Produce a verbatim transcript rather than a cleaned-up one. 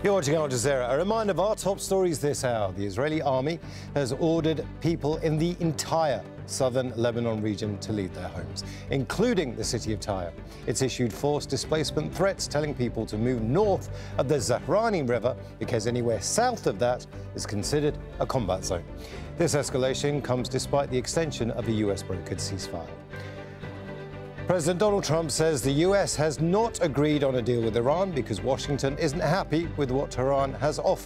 You're watching Al Jazeera. A reminder of our top stories this hour. The Israeli army has ordered people in the entire southern Lebanon region to leave their homes, including the city of Tyre. It's issued forced displacement threats, telling people to move north of the Zahrani River because anywhere south of that is considered a combat zone. This escalation comes despite the extension of a U S-brokered ceasefire. President Donald Trump says the U S has not agreed on a deal with Iran because Washington isn't happy with what Tehran has offered.